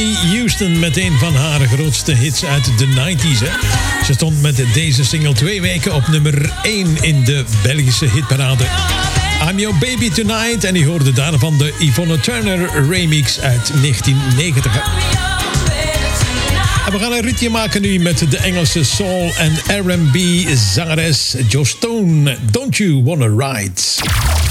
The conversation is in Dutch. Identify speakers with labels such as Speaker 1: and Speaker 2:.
Speaker 1: Houston met een van haar grootste hits uit de 90s. Hè? Ze stond met deze single 2 weken op nummer 1 in de Belgische hitparade. I'm Your Baby Tonight. En u hoorde daarvan de Yvonne Turner remix uit 1990. En we gaan een ritje maken nu met de Engelse soul- en R&B zangeres Jo Stone. Don't You Wanna Ride?